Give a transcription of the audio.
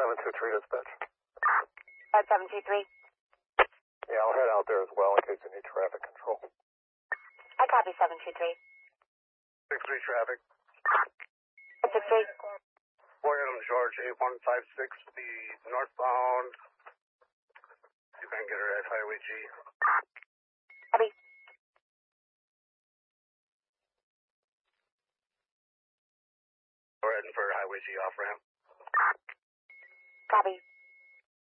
723 dispatch. 723. Yeah, I'll head out there as well in case you need traffic control. I copy 723. 63 traffic. 63. William George 8156, the northbound. See if I can get her at Highway G. Copy. We're heading for Highway G off ramp. Copy.